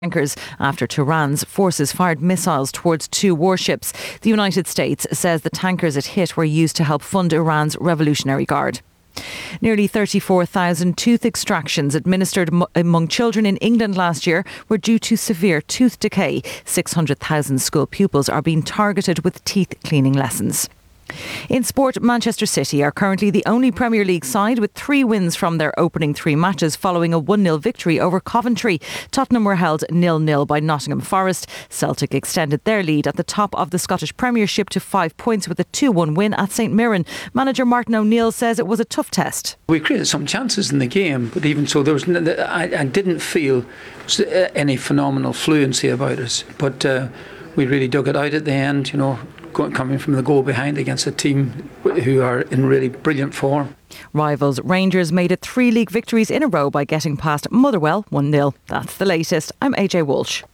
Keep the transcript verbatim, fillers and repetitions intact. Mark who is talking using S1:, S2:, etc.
S1: tankers after Tehran's forces fired missiles towards two warships. The United States says the tankers it hit were used to help fund Iran's Revolutionary Guard. Nearly thirty-four thousand tooth extractions administered m- among children in England last year were due to severe tooth decay. six hundred thousand school pupils are being targeted with teeth cleaning lessons. In sport, Manchester City are currently the only Premier League side with three wins from their opening three matches following a one nil victory over Coventry. Tottenham were held nil nil by Nottingham Forest. Celtic extended their lead at the top of the Scottish Premiership to five points with a two one win at St Mirren. Manager Martin O'Neill says it was a tough test.
S2: We created some chances in the game, but even so, there was I, I didn't feel any phenomenal fluency about us. But uh, we really dug it out at the end, you know, coming from the goal behind against a team who are in really brilliant form.
S1: Rivals Rangers made it three league victories in a row by getting past Motherwell one nil. That's the latest. I'm A J Walsh.